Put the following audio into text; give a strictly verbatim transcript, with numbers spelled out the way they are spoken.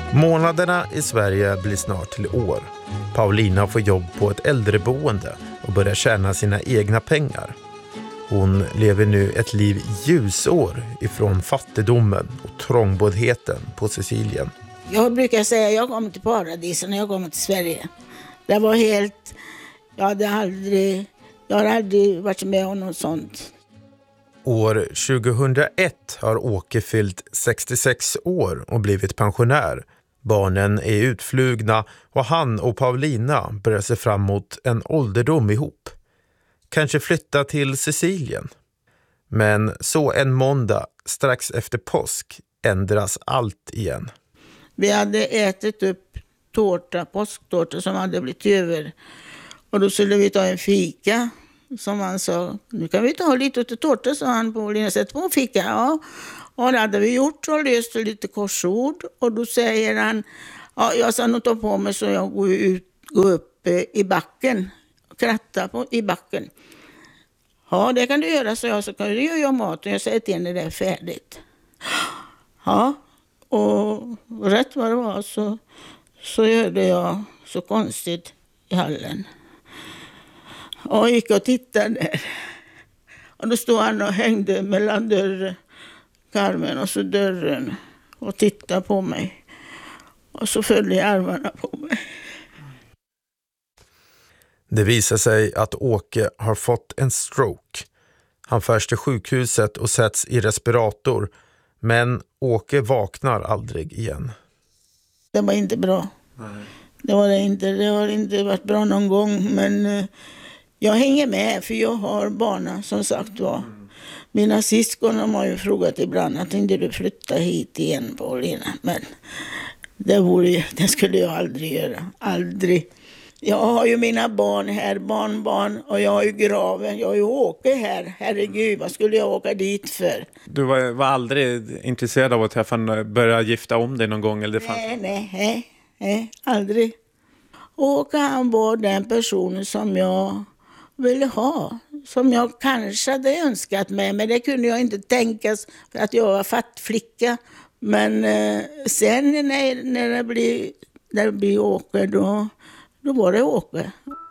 Månaderna i Sverige blir snart till år. Paulina får jobb på ett äldreboende och börjar tjäna sina egna pengar. Hon lever nu ett liv ljusår ifrån fattigdomen och trångboddheten på Sicilien. Jag brukar säga att jag kom till paradiset när jag kom till Sverige. Det var helt... Jag hade aldrig, jag har aldrig varit med om något sånt. År tjugohundraett har Åke fyllt sextiosex år och blivit pensionär. Barnen är utflugna och han och Paulina börjar se fram emot en ålderdom ihop. Kanske flytta till Sicilien. Men så en måndag strax efter påsk ändras allt igen. Vi hade ätit upp tårta, påsktårta som hade blivit över. Och då skulle vi ta en fika. Som han sa, nu kan vi ta lite till tårta, sa han på Lina. Sätt på fika, ja. Och det hade vi gjort och löst lite korsord. Och då säger han, ja, jag ska nog ta på mig så jag går, ut, går upp i backen. Kratta på, i backen. Ja, det kan du göra, så jag, så kan du göra mat. Och jag säger till henne, det är färdigt. Ja, och rätt vad det var så, så gjorde jag så konstigt i hallen. Och gick och tittade där. Och då stod han och hängde mellan dörren, karmen och så dörren. Och tittade på mig. Och så föll i armarna på mig. Det visar sig att Åke har fått en stroke. Han förs till sjukhuset och sätts i respirator. Men Åke vaknar aldrig igen. Det var inte bra. Nej. Det var det inte. Det har inte varit bra någon gång. Men eh, jag hänger med för jag har barnen som sagt var. Mm. Mina syskon har ju frågat ibland att inte du flytta hit igen, Paulina. Men det, vore, det skulle jag aldrig göra. Aldrig. Jag har ju mina barn här, barnbarn, och jag har ju graven. Jag har ju Åke här. Herregud, vad skulle jag åka dit för? Du var, var aldrig intresserad av att träffa en, börja gifta om dig någon gång? Eller det fanns... Nej, nej, nej, nej, aldrig. Åke, han var den personen som jag ville ha. Som jag kanske hade önskat mig, men det kunde jag inte tänkas för att jag var fattflicka. Men eh, sen när, när det blir, när det blir Åke, då... Då var det Åke.